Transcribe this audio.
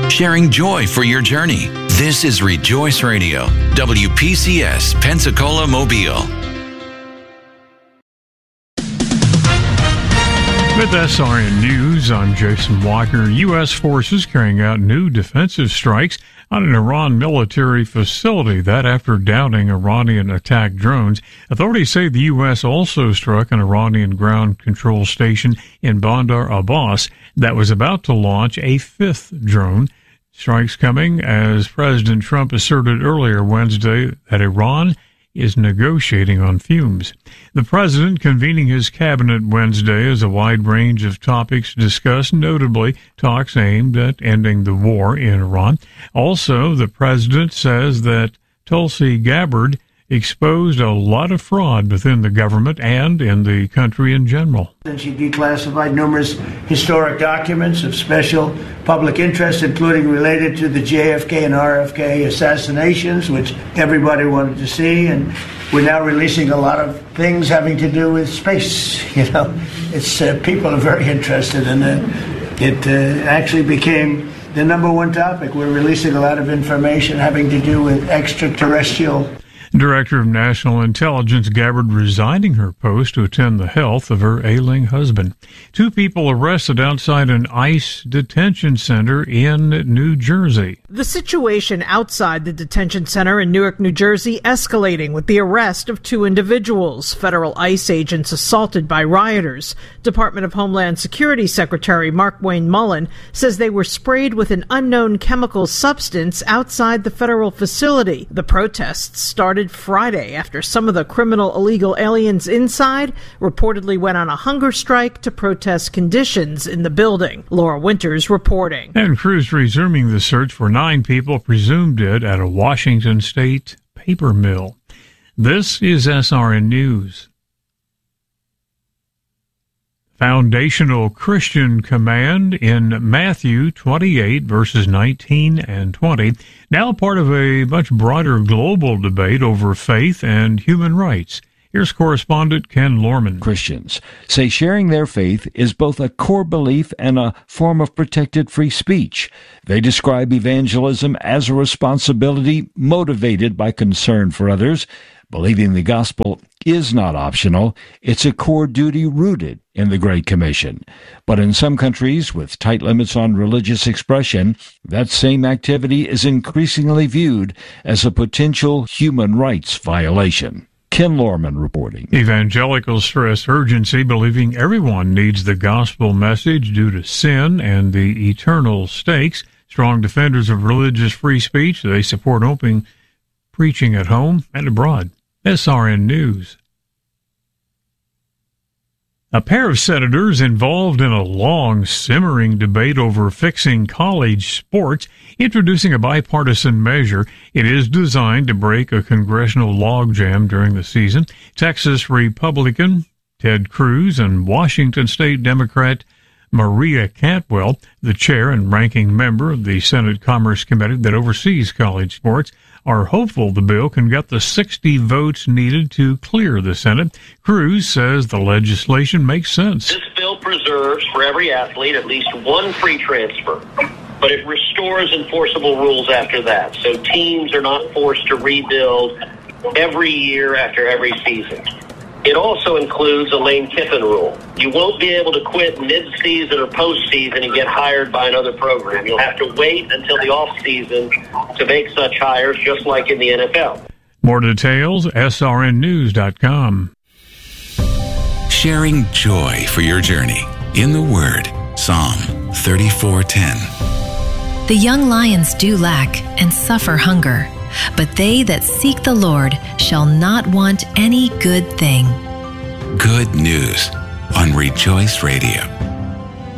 sharing joy for your journey. This is Rejoice Radio, WPCS, Pensacola, Mobile. With SRN News, I'm Jason Walker. U.S. forces carrying out new defensive strikes on an Iran military facility, that after doubting Iranian attack drones. Authorities say the U.S. also struck an Iranian ground control station in Bandar Abbas that was about to launch a fifth drone. Strikes coming as President Trump asserted earlier Wednesday that Iran is negotiating on fumes. The president convening his cabinet Wednesday as a wide range of topics discussed, notably talks aimed at ending the war in Iran. Also, the president says that Tulsi Gabbard exposed a lot of fraud within the government and in the country in general. And she declassified numerous historic documents of special public interest, including related to the JFK and RFK assassinations, which everybody wanted to see. And we're now releasing a lot of things having to do with space. It's people are very interested in it. It actually became the number one topic. We're releasing a lot of information having to do with extraterrestrial. Director of National Intelligence Gabbard resigning her post to attend the health of her ailing husband. 2 people arrested outside an ICE detention center in New Jersey. The situation outside the detention center in Newark, New Jersey, escalating with the arrest of 2 individuals, federal ICE agents assaulted by rioters. Department of Homeland Security Secretary Mark Wayne Mullen says they were sprayed with an unknown chemical substance outside the federal facility. The protests started Friday after some of the criminal illegal aliens inside reportedly went on a hunger strike to protest conditions in the building. Laura Winters reporting. And crews resuming the search for 9 people presumed dead at a Washington state paper mill. This is SRN News. Foundational Christian command in Matthew 28, verses 19 and 20, now part of a much broader global debate over faith and human rights. Here's correspondent Ken Lorman. Christians say sharing their faith is both a core belief and a form of protected free speech. They describe evangelism as a responsibility motivated by concern for others. Believing the gospel is not optional. It's a core duty rooted in the Great Commission. But in some countries with tight limits on religious expression, that same activity is increasingly viewed as a potential human rights violation. Ken Lorman reporting. Evangelicals stress urgency, believing everyone needs the gospel message due to sin and the eternal stakes. Strong defenders of religious free speech, they support open preaching at home and abroad. SRN News. A pair of senators involved in a long, simmering debate over fixing college sports, introducing a bipartisan measure. It is designed to break a congressional logjam during the season. Texas Republican Ted Cruz and Washington State Democrat Maria Cantwell, the chair and ranking member of the Senate Commerce Committee that oversees college sports, are hopeful the bill can get the 60 votes needed to clear the Senate. Cruz says the legislation makes sense. This bill preserves for every athlete at least one free transfer, but it restores enforceable rules after that, so teams are not forced to rebuild every year after every season. It also includes a Lane Kiffin rule. You won't be able to quit mid-season or postseason and get hired by another program. You'll have to wait until the off-season to make such hires, just like in the NFL. More details, srnnews.com. Sharing joy for your journey in the Word. Psalm 34:10. The young lions do lack and suffer hunger, but they that seek the Lord shall not want any good thing. Good news on Rejoice Radio.